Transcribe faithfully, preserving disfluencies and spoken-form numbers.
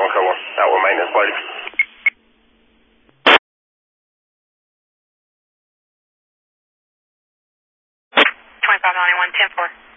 one, come on. Outward maintenance, please. twenty-five ninety-one, ten four.